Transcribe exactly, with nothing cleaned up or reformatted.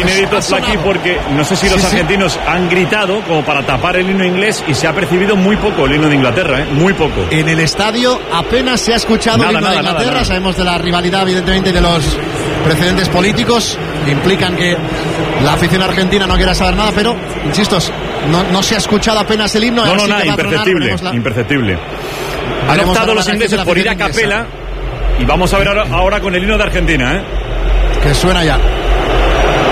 inédito, Flaqui, porque no sé si los sí, argentinos sí. han gritado como para tapar el himno inglés y se ha percibido muy poco el himno de Inglaterra, ¿eh? Muy poco. En el estadio apenas se ha escuchado nada, el himno nada, de Inglaterra. Nada, nada. Sabemos de la rivalidad, evidentemente, de los precedentes políticos que implican que la afición argentina no quiera saber nada, pero, insisto, no, no se ha escuchado apenas el himno. No, no, nada, imperceptible, la... imperceptible. Han optado los ingleses por ir a capela y vamos a ver ahora, ahora con el himno de Argentina, ¿eh? Que suena ya.